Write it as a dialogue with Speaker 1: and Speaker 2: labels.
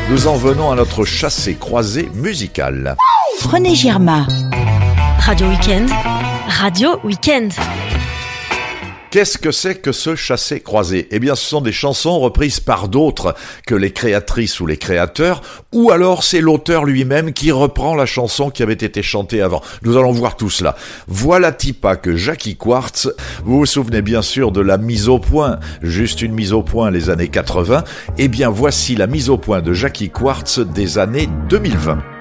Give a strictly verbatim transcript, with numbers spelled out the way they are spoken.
Speaker 1: nous en venons à notre chassé-croisé musical.
Speaker 2: René Girma.
Speaker 3: Radio Week-end, Radio Week-end.
Speaker 1: Qu'est-ce que c'est que ce chassé-croisé ? Eh bien, ce sont des chansons reprises par d'autres que les créatrices ou les créateurs, ou alors c'est l'auteur lui-même qui reprend la chanson qui avait été chantée avant. Nous allons voir tout cela. Voilà Tipa que Jackie Quartz. Vous vous souvenez bien sûr de la mise au point, juste une mise au point les années quatre-vingts. Eh bien, voici la mise au point de Jackie Quartz des années deux mille vingt.